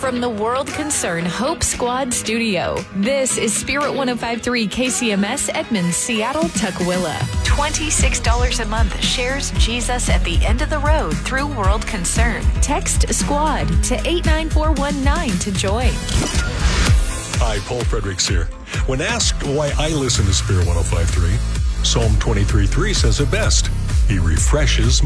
From the World Concern Hope Squad Studio, this is Spirit 105.3 KCMS Edmonds, Seattle, Tukwila. $26 a month shares Jesus at the end of the road through World Concern. Text SQUAD to 89419 to join. Hi, Paul Fredericks here. When asked why I listen to Spirit 105.3, Psalm 23:3 says it best. He refreshes